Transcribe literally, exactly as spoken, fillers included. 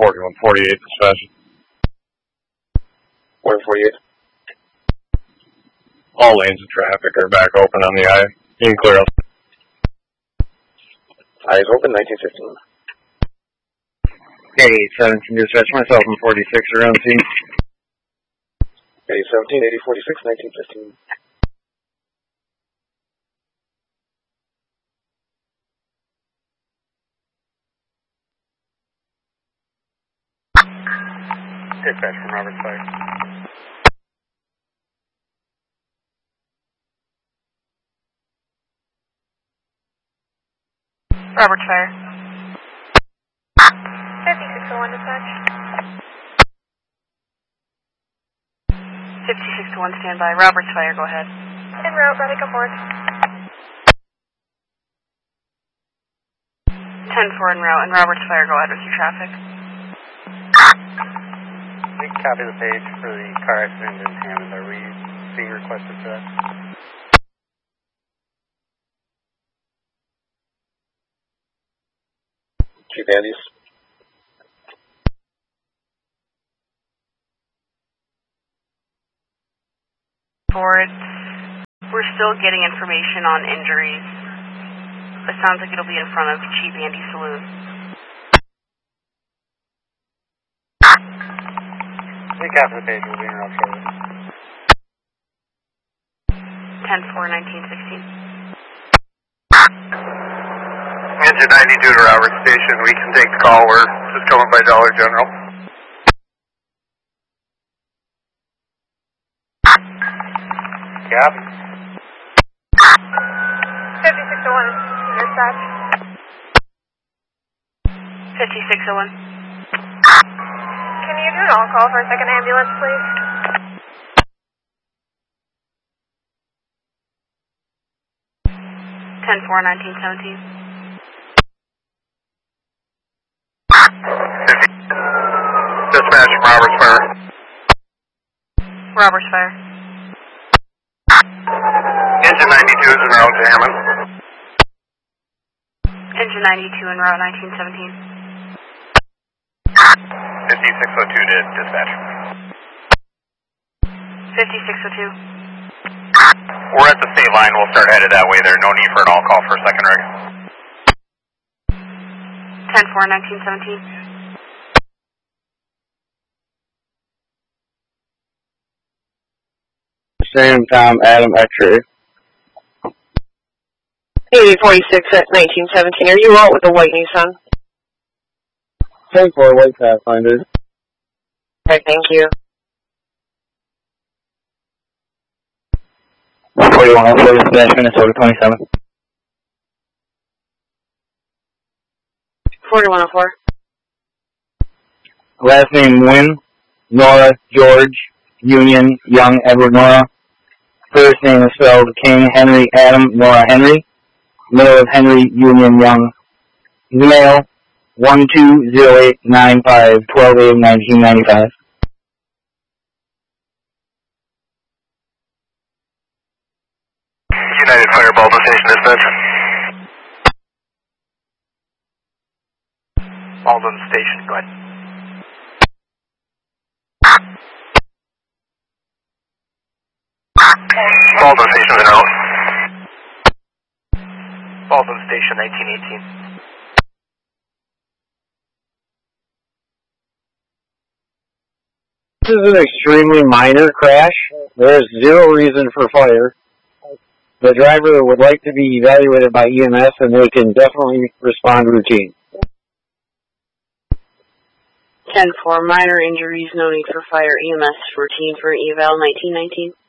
forty-one forty-eight dispatch. forty-one forty-eight. All lanes of traffic are back open on the I. You can clear up. Eyes open, nineteen fifteen. eighty-eight seventeen dispatch, myself and forty-six around scene. eighty seventeen, eighty forty-six, nineteen fifteen. Dispatch from Roberts Fire. Roberts Fire. fifty-six oh one dispatch. fifty-six to one standby. Roberts Fire, go ahead. En route, ready, come forward. ten four en route, and Roberts Fire, go ahead with your traffic. We copy the page for the car accident in Hammond. Are we being requested for that? Chief Andes. Forward. We're still getting information on injuries. It sounds like it'll be in front of Chief Andy Saloon. We copy the page. We'll be in route shortly. ten four nineteen sixteen. Engine ninety-two to Roberts Station. We can take the call. We're just coming by Dollar General. Copy. fifty-six oh one dispatch. fifty-six oh one. Can you do an all-call for a second ambulance, please? ten four nineteen seventeen. Dispatch from Roberts Fire. Roberts Fire. Engine ninety-two is en route to Hammond. Engine ninety-two en route nineteen seventeen. fifty-six oh two to dispatch. fifty-six oh two. We're at the state line. We'll start headed that way. There's no need for an all call for a second rig. ten four nineteen seventeen. Same time, Adam X-ray. eighty forty-six at nineteen seventeen. Are you out with the white Nissan? ten four white Pathfinder. Okay, thank you. forty-one oh four dispatch, Minnesota twenty-seven. forty-one oh four. Last name Wynn, Nora, George, Union, Young, Edward, Nora. First name is spelled King, Henry, Adam, Nora, Henry. Male of Henry, Union, Young. Male, one two zero eight nine five, twelve eight nineteen ninety-five. United Fire Baldwin Station dispatch. Baldwin Station, go ahead. Baldwin Station in route. Baldwin Station nineteen eighteen. This is an extremely minor crash. There is zero reason for fire. The driver would like to be evaluated by E M S, and they can definitely respond routine. ten four, minor injuries, no need for fire. E M S routine for eval nineteen nineteen.